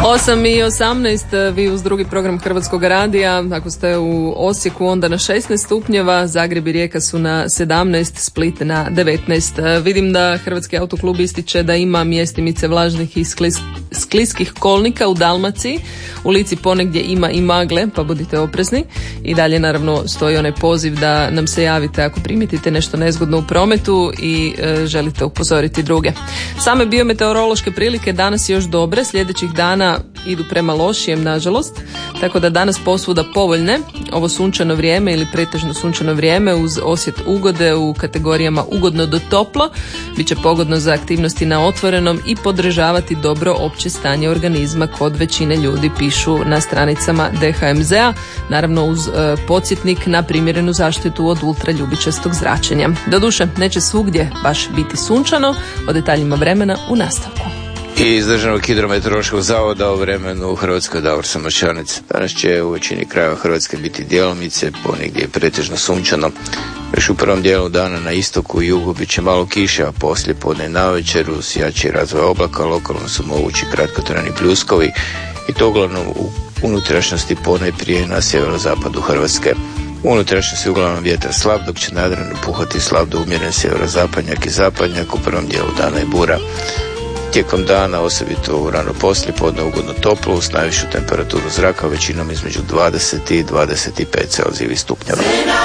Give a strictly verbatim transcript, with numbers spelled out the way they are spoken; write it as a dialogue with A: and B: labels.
A: osam i osamnaest, vi uz drugi program Hrvatskog radija. Ako ste u Osijeku, onda na šesnaest stupnjeva, Zagreb i Rijeka su na sedamnaest, Split na devetnaest. Vidim da Hrvatski autoklub ističe da ima mjestimice vlažnih i sklis, skliskih kolnika u Dalmaciji. U Lici ponegdje ima i magle, pa budite oprezni. I dalje naravno stoji onaj poziv da nam se javite ako primijetite nešto nezgodno u prometu i e, želite upozoriti druge. Same biometeorološke prilike danas još dobre, sljedećih dana idu prema lošijem, nažalost, tako da danas posvuda povoljne. Ovo sunčano vrijeme ili pretežno sunčano vrijeme uz osjet ugode u kategorijama ugodno do toplo biće pogodno za aktivnosti na otvorenom i podržavati dobro opće stanje organizma kod većine ljudi, pišu na stranicama D H M Z-a, naravno uz e, podsjetnik na primjerenu zaštitu od ultraljubičastog zračenja. Doduše, neće svugdje baš biti sunčano, o detaljima vremena u nastavku.
B: I iz Državnog hidrometeorološkog zavoda o vremenu u Hrvatskoj Davor Samošanac. Danas će u većini krajeva Hrvatske biti djelomice, ponegdje pretežno sunčano. Još u prvom dijelu dana na istoku i jugu bit će malo kiše, a poslije podne navečer uz jači razvoj oblaka lokalno su mogući kratkotrajni pljuskovi i to uglavnom u unutrašnjosti ponajprije na sjeverozapadu Hrvatske. U unutrašnjosti uglavnom vjetar slab, dok će na Jadranu puhati slab do umjeren sjeverozapadnjak i zapadnjak, u prvom dijelu dana i bura. Tijekom dana, osobito u rano poslijepodne, ugodno toplo uz najvišu temperaturu zraka većinom između dvadeset i dvadeset pet Celzijevih stupnjeva.